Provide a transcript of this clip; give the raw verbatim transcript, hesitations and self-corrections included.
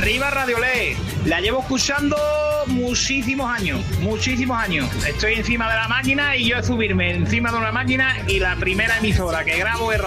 Arriba Radio Ley. La llevo escuchando muchísimos años, muchísimos años. Estoy encima de la máquina y yo subirme encima de una máquina y la primera emisora que grabo es